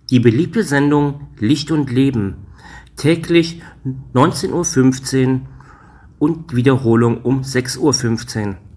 Die beliebte Sendung Licht und Leben, täglich 19:15 Uhr und Wiederholung um 6:15 Uhr.